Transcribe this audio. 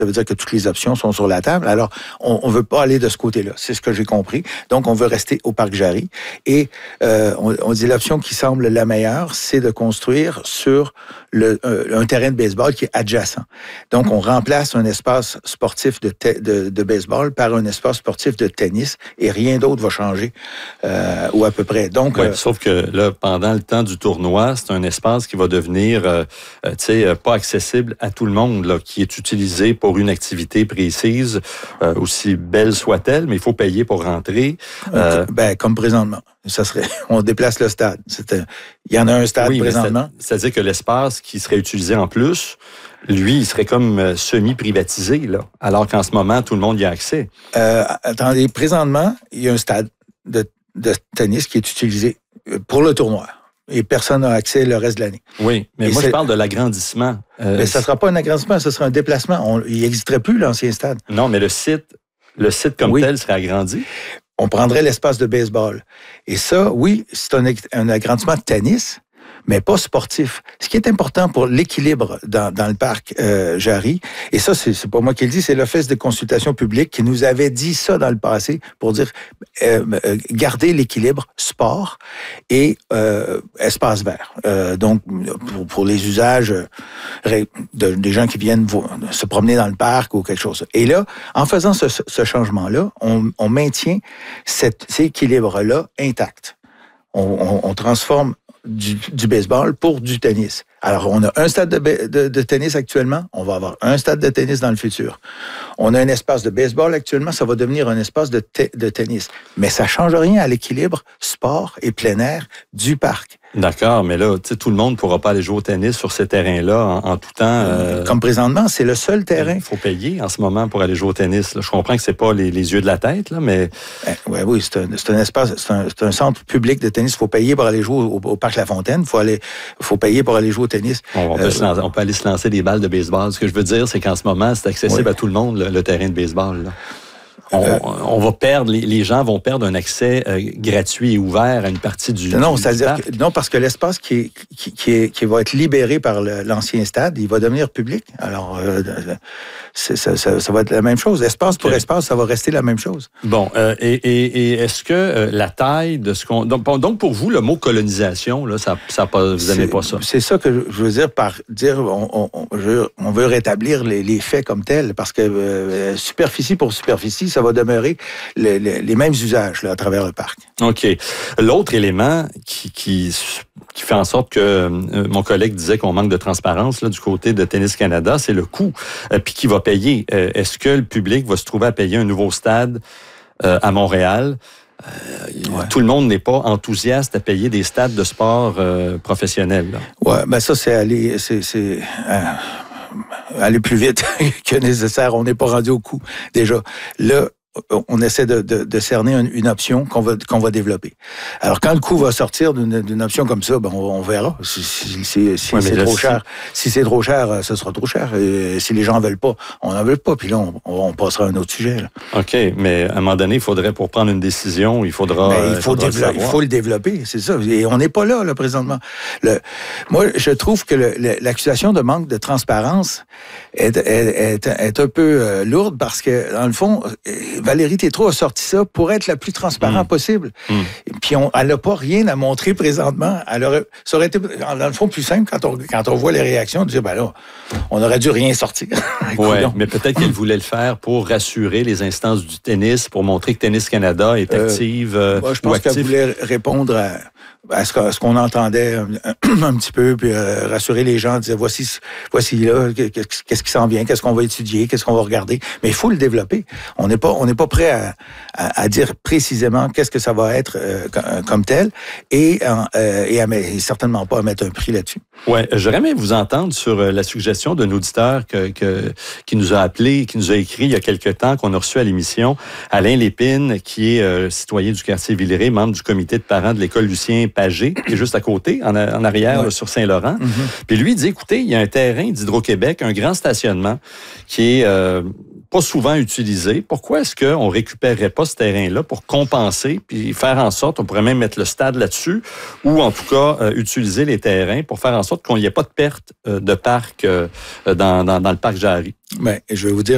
Ça veut dire que toutes les options sont sur la table. Alors, on veut pas aller de ce côté-là. C'est ce que j'ai compris. Donc, on veut rester au parc Jarry. Et on dit l'option qui semble la meilleure, c'est de construire sur un terrain de baseball qui est adjacent. Donc, on remplace un espace sportif de baseball par un espace sportif de tennis et rien d'autre va changer, ou à peu près. Donc, sauf que là, pendant le temps du tournoi, c'est un espace qui va devenir, pas accessible à tout le monde, là, qui est utilisé pour une activité précise, aussi belle soit-elle, mais il faut payer pour rentrer. Comme présentement. Ça serait, on déplace le stade. Il y en a un stade présentement. C'est-à-dire que l'espace qui serait utilisé en plus, lui, il serait comme semi-privatisé, là, alors qu'en ce moment, tout le monde y a accès. Attendez, présentement, il y a un stade de tennis qui est utilisé pour le tournoi. Et personne n'a accès le reste de l'année. Oui, mais moi, je parle de l'agrandissement. Mais ça ne sera pas un agrandissement, ce sera un déplacement. Il n'existerait plus, l'ancien stade. Non, mais le site comme tel serait agrandi. On prendrait l'espace de baseball. Et ça, oui, c'est un agrandissement de tennis, mais pas sportif. Ce qui est important pour l'équilibre dans le parc Jarry, et ça, c'est pas moi qui le dis, c'est l'Office de consultation publique qui nous avait dit ça dans le passé pour dire garder l'équilibre sport et espace vert. Donc, pour les usages des gens qui viennent se promener dans le parc ou quelque chose. Et là, en faisant ce changement-là, on maintient cet équilibre-là intact. On transforme du baseball pour du tennis. Alors, on a un stade de tennis actuellement, on va avoir un stade de tennis dans le futur. On a un espace de baseball actuellement, ça va devenir un espace de tennis. Mais ça ne change rien à l'équilibre sport et plein air du parc. D'accord, mais là, tout le monde ne pourra pas aller jouer au tennis sur ces terrains-là en tout temps. Comme présentement, c'est le seul terrain. Il faut payer en ce moment pour aller jouer au tennis. Là, je comprends que c'est pas les yeux de la tête, là, mais... Oui, c'est un espace, c'est un centre public de tennis. Il faut payer pour aller jouer au Parc La Fontaine. Il faut payer pour aller jouer au tennis. On peut aller se lancer des balles de baseball. Ce que je veux dire, c'est qu'en ce moment, c'est accessible à tout le monde, le terrain de baseball, là. On va perdre, les gens vont perdre un accès gratuit et ouvert à une partie du c'est-à-dire que, non, parce que l'espace qui va être libéré par l'ancien stade, il va devenir public. Alors, ça va être la même chose. Espace pour espace, ça va rester la même chose. Bon, et est-ce que la taille de ce qu'on... Donc, pour vous, le mot colonisation, là, vous n'aimez pas ça? C'est ça que je veux dire par dire on veut rétablir les faits comme tels, parce que superficie pour superficie, ça va demeurer les mêmes usages là, à travers le parc. OK. L'autre élément qui fait en sorte que mon collègue disait qu'on manque de transparence là, du côté de Tennis Canada, c'est le coût. Puis qui va payer? Est-ce que le public va se trouver à payer un nouveau stade à Montréal? Tout le monde n'est pas enthousiaste à payer des stades de sport professionnels. Oui, bien ça, c'est aller plus vite que nécessaire. On n'est pas rendu au coût déjà. Là, on essaie de cerner une option qu'on va développer. Alors, quand le coût va sortir d'une option comme ça, on verra. Si c'est trop cher, ce sera trop cher. Et si les gens en veulent pas, on n'en veut pas. Puis là, on passera à un autre sujet. Là. OK, mais à un moment donné, pour prendre une décision, il faut le développer, c'est ça. Et on n'est pas là présentement. Moi, je trouve que l'accusation de manque de transparence est un peu lourde parce que, dans le fond, Valérie Tétrault a sorti ça pour être la plus transparente possible. Puis elle n'a pas rien à montrer présentement. Ça aurait été, dans le fond, plus simple quand on voit les réactions, de dire, là, on aurait dû rien sortir. Oui, mais peut-être qu'elle voulait le faire pour rassurer les instances du tennis, pour montrer que Tennis Canada est active. Moi, je pense qu'elle voulait répondre à ce qu'on entendait un petit peu, puis rassurer les gens, dire voici là, qu'est-ce qui s'en vient, qu'est-ce qu'on va étudier, qu'est-ce qu'on va regarder. Mais il faut le développer. On n'est pas prêt à dire précisément qu'est-ce que ça va être comme tel et certainement pas à mettre un prix là-dessus. Ouais, j'aurais aimé vous entendre sur la suggestion d'un auditeur qui nous a appelé, qui nous a écrit il y a quelque temps, qu'on a reçu à l'émission, Alain Lépine, qui est citoyen du quartier Villeray, membre du comité de parents de l'école Lucien Pagé, qui est juste à côté, en arrière, là, sur Saint-Laurent. Puis lui, il dit, écoutez, il y a un terrain d'Hydro-Québec, un grand stationnement, qui est pas souvent utilisé. Pourquoi est-ce qu'on récupérerait pas ce terrain-là pour compenser puis faire en sorte, on pourrait même mettre le stade là-dessus, ou en tout cas utiliser les terrains pour faire en sorte qu'il n'y ait pas de perte de parc dans le parc Jarry? Bien, je vais vous dire,